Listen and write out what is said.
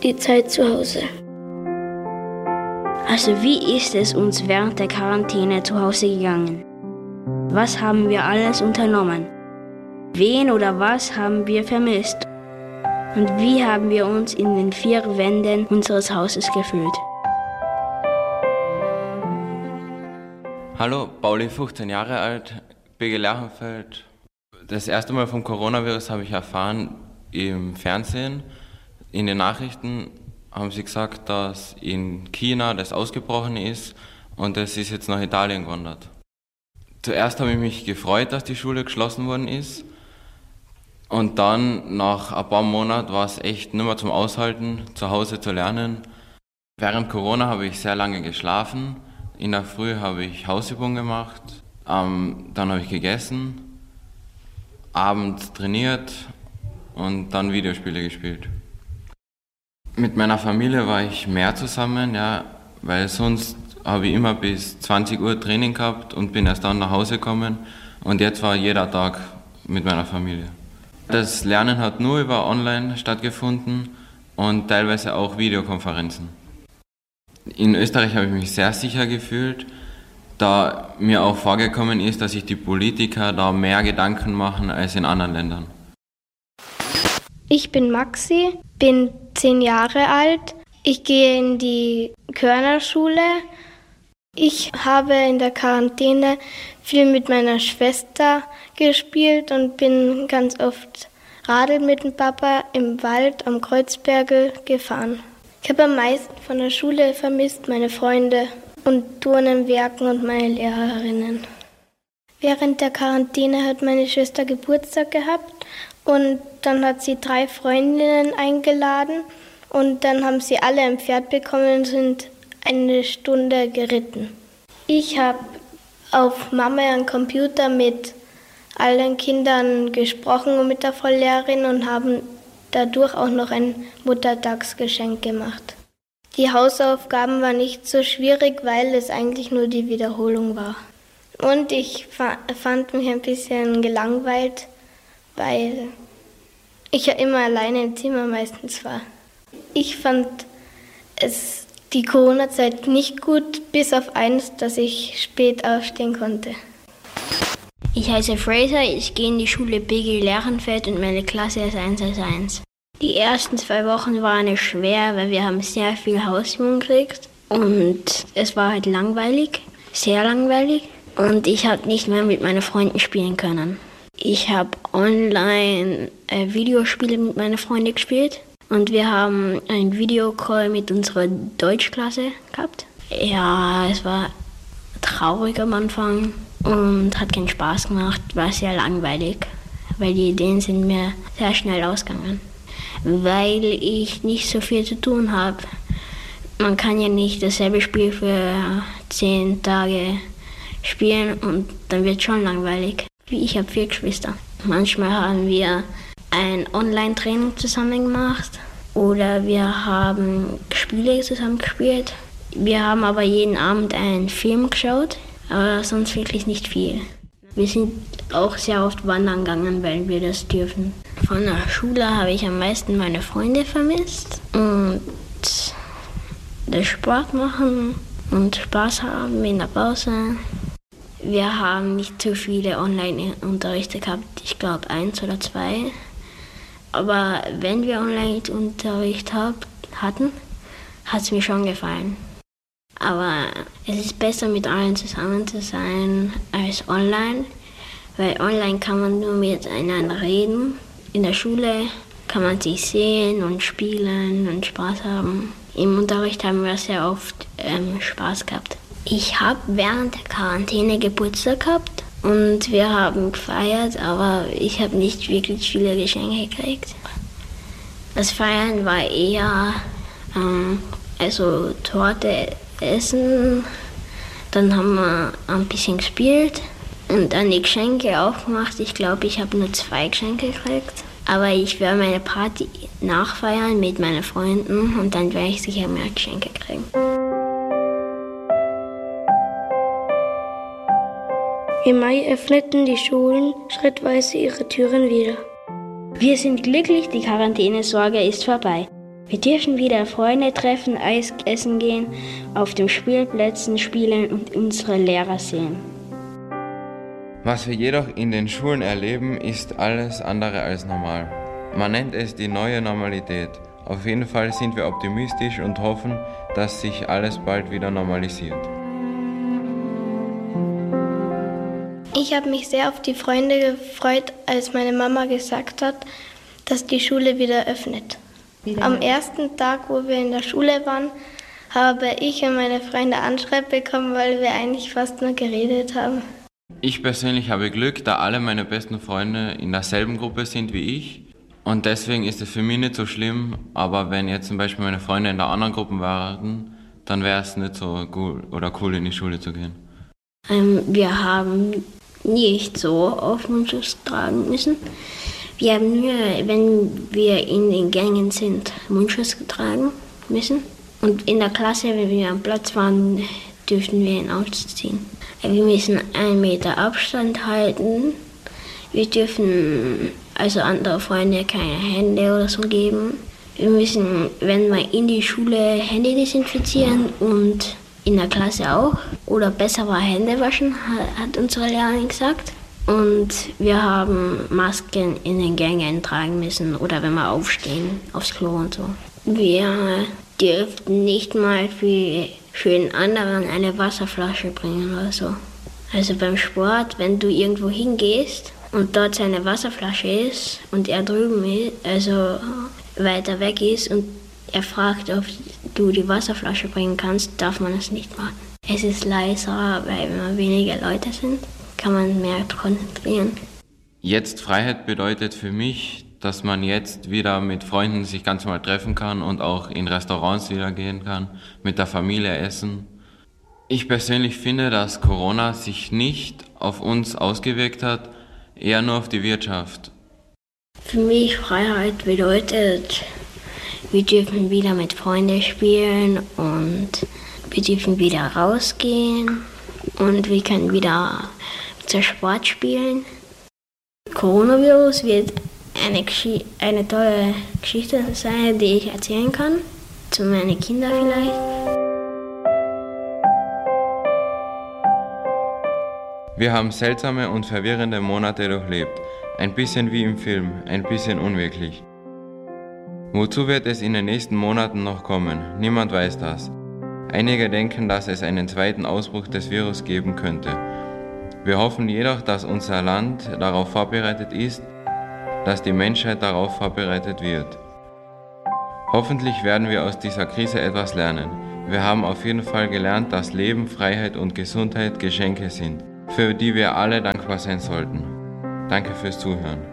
die Zeit zu Hause. Also wie ist es uns während der Quarantäne zu Hause gegangen? Was haben wir alles unternommen? Wen oder was haben wir vermisst? Und wie haben wir uns in den 4 Wänden unseres Hauses gefühlt? Hallo, Pauli, 15 Jahre alt, BG Lerchenfeld. Das erste Mal vom Coronavirus habe ich erfahren im Fernsehen. In den Nachrichten haben sie gesagt, dass in China das ausgebrochen ist und es ist jetzt nach Italien gewandert. Zuerst habe ich mich gefreut, dass die Schule geschlossen worden ist. Und dann, nach ein paar Monaten, war es echt nicht mehr zum Aushalten, zu Hause zu lernen. Während Corona habe ich sehr lange geschlafen. In der Früh habe ich Hausübungen gemacht. Dann habe ich gegessen, abends trainiert und dann Videospiele gespielt. Mit meiner Familie war ich mehr zusammen, ja, weil sonst habe ich immer bis 20 Uhr Training gehabt und bin erst dann nach Hause gekommen. Und jetzt war jeder Tag mit meiner Familie. Das Lernen hat nur über Online stattgefunden und teilweise auch Videokonferenzen. In Österreich habe ich mich sehr sicher gefühlt, da mir auch vorgekommen ist, dass sich die Politiker da mehr Gedanken machen als in anderen Ländern. Ich bin Maxi, bin 10 Jahre alt. Ich gehe in die Körnerschule. Ich habe in der Quarantäne viel mit meiner Schwester gespielt und bin ganz oft Radl mit dem Papa im Wald am Kreuzbergl gefahren. Ich habe am meisten von der Schule vermisst, meine Freunde und Turnen, Werken und meine Lehrerinnen. Während der Quarantäne hat meine Schwester Geburtstag gehabt und dann hat sie 3 Freundinnen eingeladen und dann haben sie alle ein Pferd bekommen und sind eine Stunde geritten. Ich habe auf Mama einen Computer mit allen Kindern gesprochen und mit der Volllehrerin und haben dadurch auch noch ein Muttertagsgeschenk gemacht. Die Hausaufgaben waren nicht so schwierig, weil es eigentlich nur die Wiederholung war. Und ich fand mich ein bisschen gelangweilt, weil ich ja immer alleine im Zimmer meistens war. Ich fand es die Corona-Zeit nicht gut, bis auf eins, dass ich spät aufstehen konnte. Ich heiße Fraser, ich gehe in die Schule BG Lerchenfeld und meine Klasse ist 111. Die ersten 2 Wochen waren schwer, weil wir haben sehr viel Hausübungen gekriegt und es war halt langweilig, sehr langweilig und ich habe nicht mehr mit meinen Freunden spielen können. Ich habe online Videospiele mit meinen Freunden gespielt. Und wir haben einen Videocall mit unserer Deutschklasse gehabt. Ja, es war traurig am Anfang und hat keinen Spaß gemacht, war sehr langweilig, weil die Ideen sind mir sehr schnell ausgegangen. Weil ich nicht so viel zu tun habe. Man kann ja nicht dasselbe Spiel für 10 Tage spielen und dann wird es schon langweilig. Ich habe 4 Geschwister. Manchmal haben wir ein Online-Training zusammen gemacht oder wir haben Spiele zusammen gespielt. Wir haben aber jeden Abend einen Film geschaut, aber sonst wirklich nicht viel. Wir sind auch sehr oft wandern gegangen, weil wir das dürfen. Von der Schule habe ich am meisten meine Freunde vermisst und das Sport machen und Spaß haben in der Pause. Wir haben nicht so viele Online-Unterrichte gehabt, ich glaube 1 oder 2. Aber wenn wir Online-Unterricht hatten, hat es mir schon gefallen. Aber es ist besser, mit allen zusammen zu sein als online, weil online kann man nur miteinander reden. In der Schule kann man sich sehen und spielen und Spaß haben. Im Unterricht haben wir sehr oft Spaß gehabt. Ich habe während der Quarantäne Geburtstag gehabt und wir haben gefeiert, aber ich habe nicht wirklich viele Geschenke gekriegt. Das Feiern war eher Torte essen, dann haben wir ein bisschen gespielt und dann die Geschenke aufgemacht. Ich glaube, ich habe nur 2 Geschenke gekriegt, aber ich werde meine Party nachfeiern mit meinen Freunden und dann werde ich sicher mehr Geschenke kriegen. Im Mai öffneten die Schulen schrittweise ihre Türen wieder. Wir sind glücklich, die Quarantänesorge ist vorbei. Wir dürfen wieder Freunde treffen, Eis essen gehen, auf den Spielplätzen spielen und unsere Lehrer sehen. Was wir jedoch in den Schulen erleben, ist alles andere als normal. Man nennt es die neue Normalität. Auf jeden Fall sind wir optimistisch und hoffen, dass sich alles bald wieder normalisiert. Ich habe mich sehr auf die Freunde gefreut, als meine Mama gesagt hat, dass die Schule wieder öffnet. Am ersten Tag, wo wir in der Schule waren, habe ich und meine Freunde Anschreib bekommen, weil wir eigentlich fast nur geredet haben. Ich persönlich habe Glück, da alle meine besten Freunde in derselben Gruppe sind wie ich. Und deswegen ist es für mich nicht so schlimm, aber wenn jetzt zum Beispiel meine Freunde in der anderen Gruppe waren, dann wäre es nicht so cool in die Schule zu gehen. Wir haben nicht so auf Mundschutz tragen müssen. Wir haben nur, wenn wir in den Gängen sind, Mundschutz getragen müssen. Und in der Klasse, wenn wir am Platz waren, dürften wir ihn ausziehen. Wir müssen 1 Meter Abstand halten. Wir dürfen also andere Freunde keine Hände oder so geben. Wir müssen, wenn wir in die Schule, Hände desinfizieren und in der Klasse auch. Oder besser war Hände waschen, hat unsere Lehrerin gesagt. Und wir haben Masken in den Gängen tragen müssen oder wenn wir aufstehen, aufs Klo und so. Wir dürften nicht mal für den anderen eine Wasserflasche bringen oder so. Also beim Sport, wenn du irgendwo hingehst und dort seine Wasserflasche ist und er drüben ist, also weiter weg ist und er fragt, ob du die Wasserflasche bringen kannst, darf man es nicht machen. Es ist leiser, weil wenn weniger Leute sind, kann man mehr konzentrieren. Jetzt Freiheit bedeutet für mich, dass man jetzt wieder mit Freunden sich ganz normal treffen kann und auch in Restaurants wieder gehen kann, mit der Familie essen. Ich persönlich finde, dass Corona sich nicht auf uns ausgewirkt hat, eher nur auf die Wirtschaft. Für mich Freiheit bedeutet, wir dürfen wieder mit Freunden spielen und wir dürfen wieder rausgehen und wir können wieder zur Sport spielen. Coronavirus wird eine tolle Geschichte sein, die ich erzählen kann, zu meinen Kindern vielleicht. Wir haben seltsame und verwirrende Monate durchlebt. Ein bisschen wie im Film, ein bisschen unwirklich. Wozu wird es in den nächsten Monaten noch kommen? Niemand weiß das. Einige denken, dass es einen zweiten Ausbruch des Virus geben könnte. Wir hoffen jedoch, dass unser Land darauf vorbereitet ist, dass die Menschheit darauf vorbereitet wird. Hoffentlich werden wir aus dieser Krise etwas lernen. Wir haben auf jeden Fall gelernt, dass Leben, Freiheit und Gesundheit Geschenke sind, für die wir alle dankbar sein sollten. Danke fürs Zuhören.